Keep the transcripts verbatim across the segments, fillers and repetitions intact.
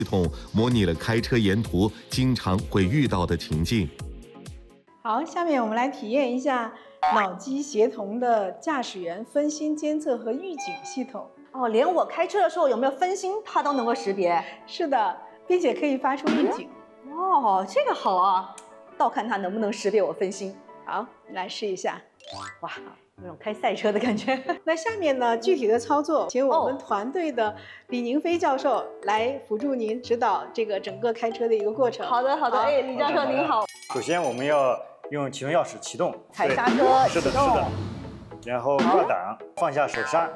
系统模拟了开车沿途经常会遇到的情境。 好，下面我们来体验一下脑机协同的驾驶员分心监测和预警系统。 哦，连我开车的时候有没有分心，它都能够识别。 是的，并且可以发出预警。 哦，这个好啊，倒看它能不能识别我分心。 好，来试一下。 哇，有种开赛车的感觉。 那下面呢，具体的操作，请我们团队的李宁飞教授来辅助您指导这个整个开车的一个过程。 好的，好的。哎，李教授您好。 首先我们要用启动钥匙启动， 踩刹车， 是的，是的。然后挂档，放下手刹。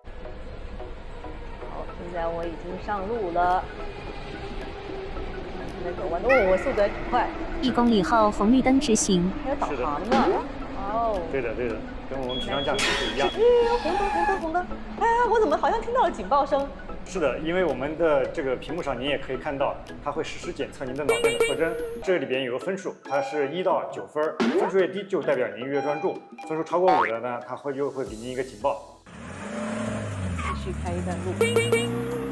好，现在我已经上路了。现在走弯，哦，我速度还挺快。 一公里后红绿灯直行。 还有导航呢。哦。 对的，对的，跟我们平常驾驶是一样。 嗯，红灯，红灯，红灯。哎呀，我怎么好像听到了警报声？ 是的，因为我们的这个屏幕上您也可以看到，它会实时检测您的脑电的特征。这里边有个分数，它是一到九分，分数越低就代表您越专注，分数超过五的呢，它会就会给您一个警报。 继续开一段路。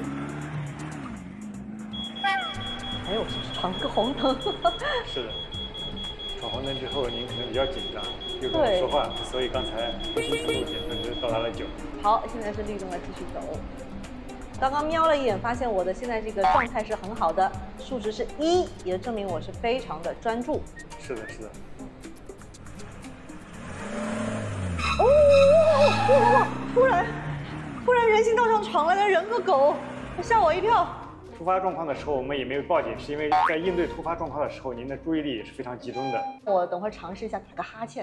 哎呦，闯个红灯。 是的，闯红灯之后您可能比较紧张，又跟我说话，所以刚才分心程度检测值到达了九。 好，现在是律动了，继续走。刚刚瞄了一眼，发现我的现在这个状态是很好的，数值是一，也证明我是非常的专注。 是的，是的。 哦，哇！突然，突然人行道上闯来了人和狗，吓我一跳。 突发状况的时候，我们也没有报警，是因为在应对突发状况的时候，您的注意力也是非常集中的。 我等会儿尝试一下打个哈欠。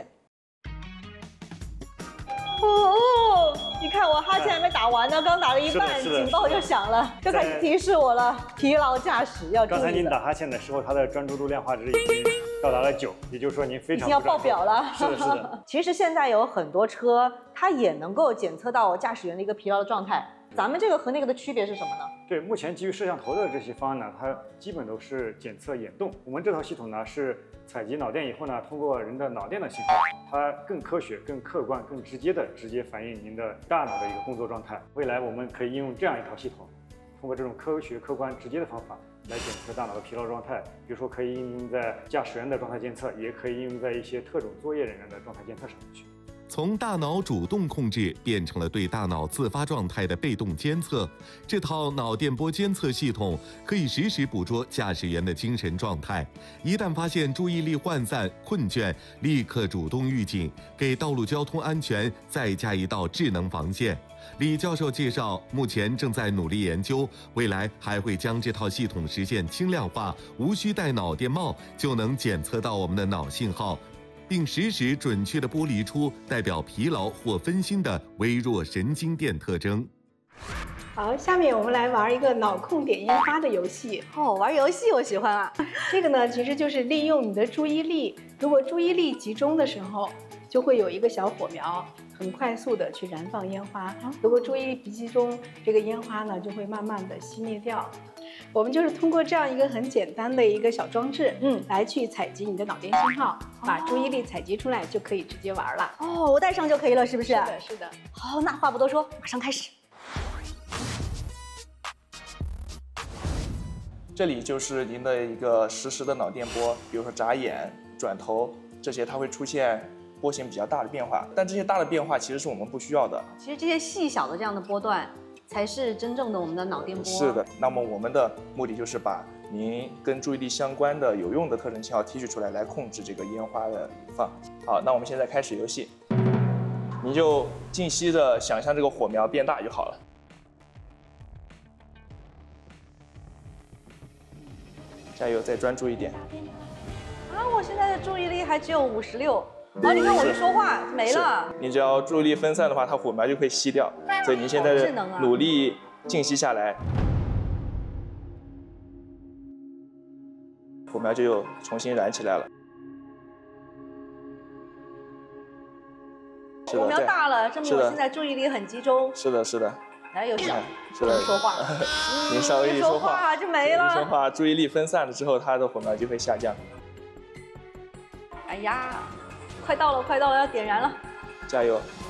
哦哦，你看我哈欠还没打完呢，刚打了一半，警报就响了，就开始提示我了，疲劳驾驶要注意。 刚才您打哈欠的时候，它的专注度量化值已经到达了九，也就是说您非常已经要爆表了。 是的，是的。 其实现在有很多车，它也能够检测到驾驶员的一个疲劳的状态。咱们这个和那个的区别是什么呢？ 对，目前基于摄像头的这些方案呢，它基本都是检测眼动。我们这套系统呢是采集脑电以后呢，通过人的脑电的信号，它更科学、更客观、更直接的直接反映您的大脑的一个工作状态。未来我们可以应用这样一套系统，通过这种科学、客观、直接的方法来检测大脑的疲劳状态。比如说可以应用在驾驶员的状态监测，也可以应用在一些特种作业人员的状态监测上面去。 从大脑主动控制变成了对大脑自发状态的被动监测，这套脑电波监测系统可以实时捕捉驾驶员的精神状态，一旦发现注意力涣散、困倦，立刻主动预警，给道路交通安全再加一道智能防线。李教授介绍，目前正在努力研究，未来还会将这套系统实现轻量化，无需戴脑电帽就能检测到我们的脑信号，并实时准确地剥离出代表疲劳或分心的微弱神经电特征。 好，下面我们来玩一个脑控点烟花的游戏。 哦，玩游戏我喜欢啊。 这个呢，其实就是利用你的注意力，如果注意力集中的时候，就会有一个小火苗，很快速的去燃放烟花。如果注意力不集中，这个烟花呢就会慢慢的熄灭掉。我们就是通过这样一个很简单的一个小装置，嗯，来去采集你的脑电信号，把注意力采集出来，就可以直接玩了。 哦，我带上就可以了，是不是？ 是的，是的。 好，那话不多说，马上开始。 这里就是您的一个实时的脑电波，比如说眨眼、转头这些，它会出现波形比较大的变化。但这些大的变化其实是我们不需要的。 其实这些细小的这样的波段，才是真正的我们的脑电波。 是的。那么我们的目的就是把您跟注意力相关的有用的特征信号提取出来，来控制这个烟花的放。好，那我们现在开始游戏，你就静息的想象这个火苗变大就好了。加油，再专注一点。 啊，我现在的注意力还只有五十六。哦，你看我一说话没了。 你只要注意力分散的话，它火苗就会熄掉。所以您现在努力静息下来，火苗就又重新燃起来了。 火苗大了，证明我现在注意力很集中。 是的，是的。 来，有事。 是的， 说话。 您稍微一说话就没了。 一说话，注意力分散了之后，它的火苗就会下降。 哎呀，快到了，快到了，要点燃了！ 加油！